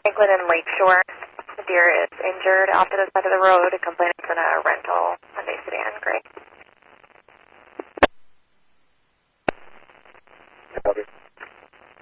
Franklin and Lakeshore. The deer is injured off to the side of the road. A complainant's in a rental Hyundai sedan, gray.